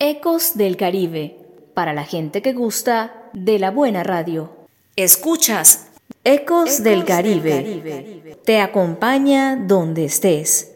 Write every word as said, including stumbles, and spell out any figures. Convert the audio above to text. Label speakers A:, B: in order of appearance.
A: Ecos del Caribe, para la gente que gusta de la buena radio.
B: Escuchas
A: Ecos, Ecos del, Caribe. del Caribe. Te acompaña donde estés.